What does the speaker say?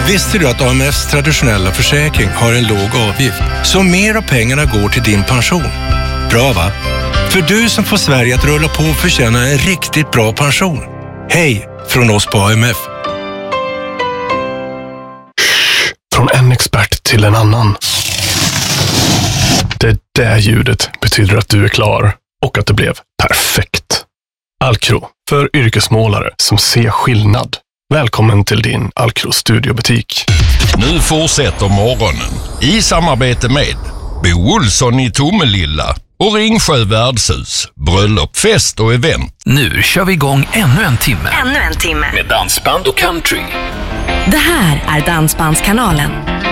Visste du att AMFs traditionella försäkring har en låg avgift? Så mer av pengarna går till din pension. Bra va? För du som får Sverige att rulla på och förtjäna en riktigt bra pension. Hej från oss på AMF. Från en expert till en annan. Det där ljudet betyder att du är klar och att det blev perfekt. Alcro, för yrkesmålare som ser skillnad. Välkommen till din Alcro studiobutik. Nu fortsätter morgonen i samarbete med Bo Olsson i Tomelilla och Ringsjö värdshus, bröllop, fest och event. Nu kör vi igång ännu en timme. Ännu en timme. Med dansband och country. Det här är Dansbandskanalen.